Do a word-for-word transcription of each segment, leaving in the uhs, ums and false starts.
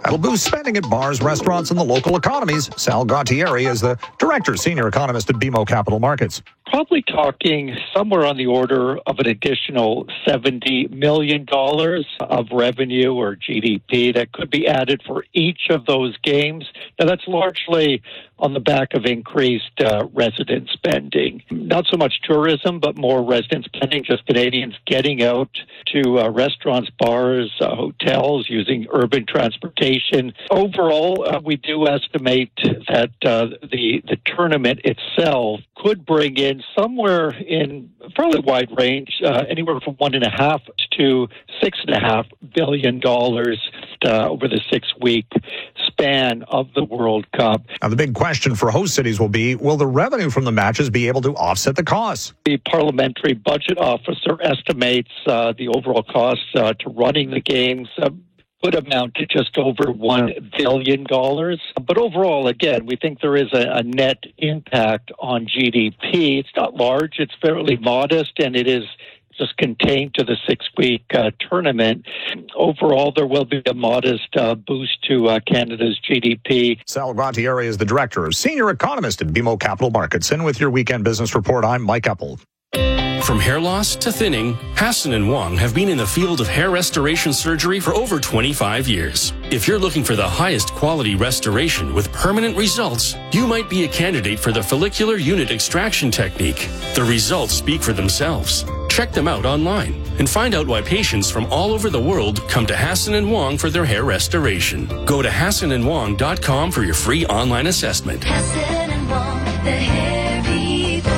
That'll boost spending at bars, restaurants, and the local economies. Sal Gautieri is the director, senior economist at B M O Capital Markets. Probably talking somewhere on the order of an additional seventy million dollars of revenue or G D P that could be added for each of those games. Now, that's largely on the back of increased uh, resident spending. Not so much tourism, but more resident spending, just Canadians getting out to uh, restaurants, bars, uh, hotels, using urban transportation. Overall, uh, we do estimate that uh, the, the tournament itself could bring in somewhere in a fairly wide range, uh, anywhere from one and a half to six and a half billion dollars uh, over the six-week span of the World Cup. Now, the big question for host cities will be, will the revenue from the matches be able to offset the costs? The parliamentary budget officer estimates uh, the overall costs uh, to running the games uh, would amount to just over one billion dollars. But overall, again, we think there is a, a net impact on G D P. It's not large, it's fairly modest, and it is just contained to the six-week uh, tournament. Overall, there will be a modest uh, boost to uh, Canada's G D P. Sal Gautieri is the director, senior economist at B M O Capital Markets. And with your weekend business report, I'm Mike Eppel. From hair loss to thinning, Hassan and Wong have been in the field of hair restoration surgery for over twenty-five years. If you're looking for the highest quality restoration with permanent results, you might be a candidate for the follicular unit extraction technique. The results speak for themselves. Check them out online and find out why patients from all over the world come to Hassan and Wong for their hair restoration. Go to hassan and wong dot com for your free online assessment. Hassan and Wong, the hair people.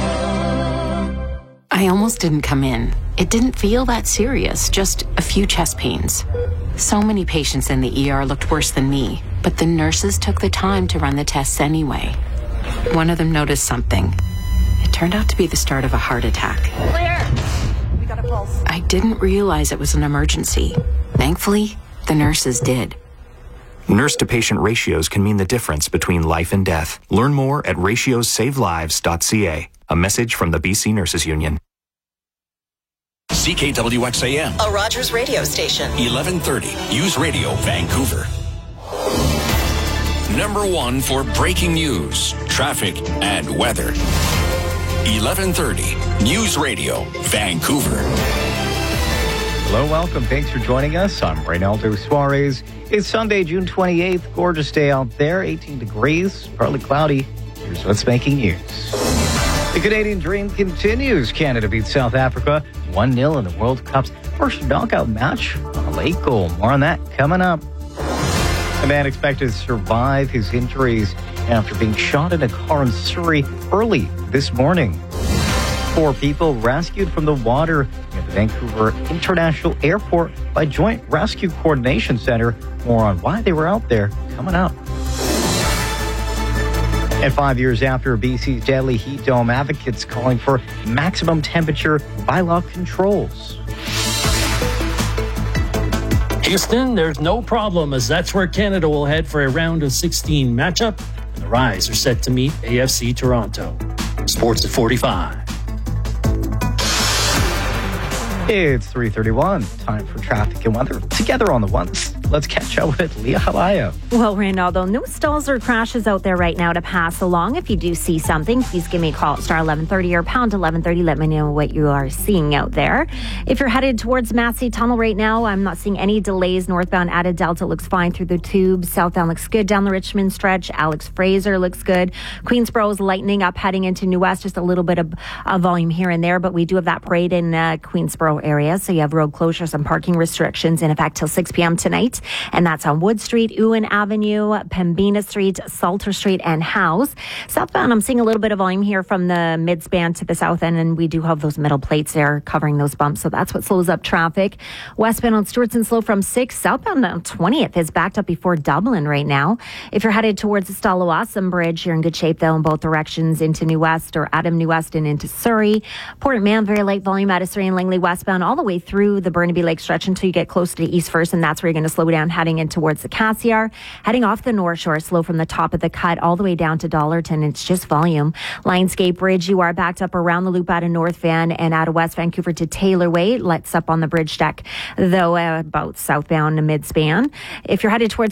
I almost didn't come in. It didn't feel that serious, just a few chest pains. So many patients in the E R looked worse than me, but the nurses took the time to run the tests anyway. One of them noticed something. It turned out to be the start of a heart attack. Clear. We got a pulse. I didn't realize it was an emergency. Thankfully, the nurses did. Nurse-to-patient ratios can mean the difference between life and death. Learn more at ratios save lives dot c a. A message from the B C Nurses Union. C K W X A M, a Rogers radio station. eleven thirty, News Radio, Vancouver. Number one for breaking news, traffic, and weather. eleven thirty, News Radio, Vancouver. Hello, welcome. Thanks for joining us. I'm Reynaldo Suarez. It's Sunday, June twenty-eighth. Gorgeous day out there, eighteen degrees, partly cloudy. Here's what's making news. The Canadian dream continues. Canada beats South Africa one nil in the World Cup's first knockout match on a late goal. More on that coming up. A man expected to survive his injuries after being shot in a car in Surrey early this morning. Four people rescued from the water near the Vancouver International Airport by Joint Rescue Coordination Center. More on why they were out there coming up. And five years after B C's deadly heat dome, advocates calling for maximum temperature bylaw controls. Houston, there's no problem, as that's where Canada will head for a round of sixteen matchup, and the Rise are set to meet A F C Toronto. Sports at forty-five. It's three thirty-one. Time for traffic and weather. Together on the ones. Let's catch up with Leah Halaya. Well, Reynaldo, no stalls or crashes out there right now to pass along. If you do see something, please give me a call at star eleven thirty or pound eleven thirty. Let me know what you are seeing out there. If you're headed towards Massey Tunnel right now, I'm not seeing any delays. Northbound out of Delta looks fine through the tube. Southbound looks good down the Richmond stretch. Alex Fraser looks good. Queensboro is lightening up heading into New West. Just a little bit of uh, volume here and there, but we do have that parade in uh, Queensboro area. So you have road closures and parking restrictions in effect till six p.m. tonight. And that's on Wood Street, Ewan Avenue, Pembina Street, Salter Street, and House. Southbound, I'm seeing a little bit of volume here from the mid-span to the south end, and we do have those metal plates there covering those bumps, so that's what slows up traffic. Westbound on Stewartson slow from six. Southbound on twentieth is backed up before Dublin right now. If you're headed towards the Stallawasam Bridge, you're in good shape, though, in both directions into New West or Adam New West and into Surrey. Port Man, very light volume out of Surrey and Langley westbound all the way through the Burnaby Lake stretch until you get close to East First, and that's where you're going to slow down heading in towards the Cassiar. Heading off the North Shore, slow from the top of the cut all the way down to Dollarton. It's just volume. Lionsgate Bridge, you are backed up around the loop out of North Van and out of West Vancouver to Taylor Way. Let's up on the bridge deck, though, uh, about southbound mid-span. If you're headed towards